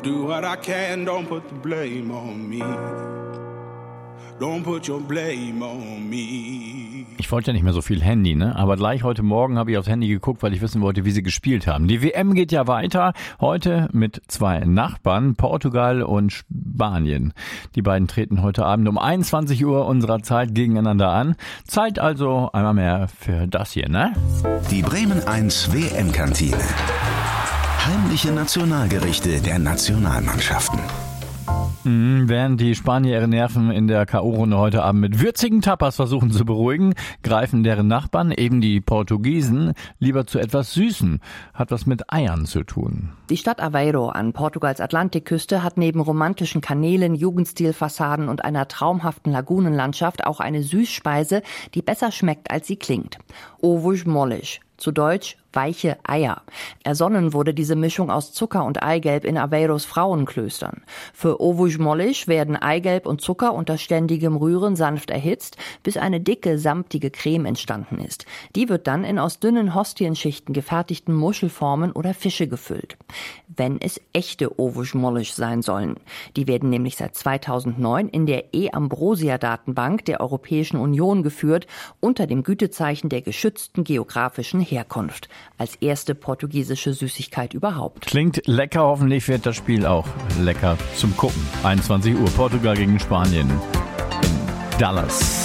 do what I can, don't put the blame on me. Don't put your blame on me. Ich wollte ja nicht mehr so viel Handy, ne? Aber gleich heute Morgen habe ich aufs Handy geguckt, weil ich wissen wollte, wie sie gespielt haben. Die WM geht ja weiter. Heute mit zwei Nachbarn, Portugal und Spanien. Die beiden treten heute Abend um 21 Uhr unserer Zeit gegeneinander an. Zeit also einmal mehr für das hier, ne? Die Bremen 1 WM-Kantine. Heimliche Nationalgerichte der Nationalmannschaften. Während die Spanier ihre Nerven in der K.O.-Runde heute Abend mit würzigen Tapas versuchen zu beruhigen, greifen deren Nachbarn, eben die Portugiesen, lieber zu etwas Süßem. Hat was mit Eiern zu tun. Die Stadt Aveiro an Portugals Atlantikküste hat neben romantischen Kanälen, Jugendstilfassaden und einer traumhaften Lagunenlandschaft auch eine Süßspeise, die besser schmeckt, als sie klingt. Ovos molles, zu Deutsch weiche Eier. Ersonnen wurde diese Mischung aus Zucker und Eigelb in Aveiros Frauenklöstern. Für Ovos molles werden Eigelb und Zucker unter ständigem Rühren sanft erhitzt, bis eine dicke, samtige Creme entstanden ist. Die wird dann in aus dünnen Hostienschichten gefertigten Muschelformen oder Fische gefüllt. Wenn es echte Ovos molles sein sollen. Die werden nämlich seit 2009 in der E-Ambrosia-Datenbank der Europäischen Union geführt, unter dem Gütezeichen der geschützten geografischen Herkunft. Als erste portugiesische Süßigkeit überhaupt. Klingt lecker, hoffentlich wird das Spiel auch lecker zum Gucken. 21 Uhr, Portugal gegen Spanien in Dallas.